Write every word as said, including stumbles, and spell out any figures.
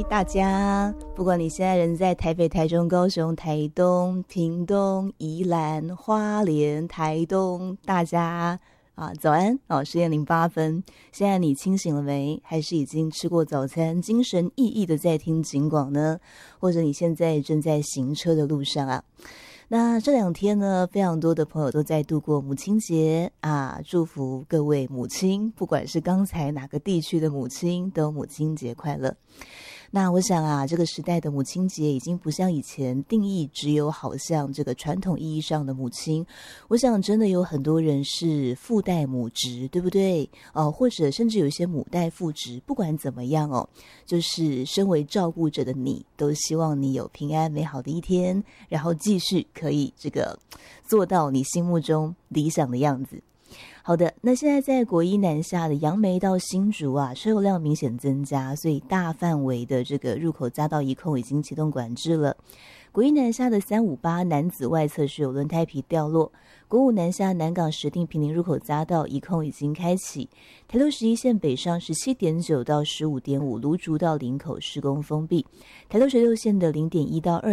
大家，不管你现在人在台北、台中、高雄、台东、屏东、宜兰、花莲、台东，大家啊，早安哦，十点零八分。现在你清醒了没？还是已经吃过早餐，精神奕奕的在听警广呢？或者你现在正在行车的路上啊？那这两天呢，非常多的朋友都在度过母亲节啊，祝福各位母亲，不管是刚才哪个地区的母亲，都母亲节快乐。那我想啊，这个时代的母亲节已经不像以前定义只有好像这个传统意义上的母亲，我想真的有很多人是父代母职，对不对？哦、呃，或者甚至有一些母代父职，不管怎么样哦，就是身为照顾者的你，都希望你有平安美好的一天，然后继续可以这个做到你心目中理想的样子。好的，那现在在国一南下的杨梅到新竹啊，车流量明显增加，所以大范围的这个入口匝道一控已经启动管制了。国一南下的三五八南子外侧是有轮胎皮掉落，国五南下南港石碇坪林入口匝道一控已经开启，台六十一线北上十七点九到十五点五芦竹到林口施工封闭，台六十六线的零点一到二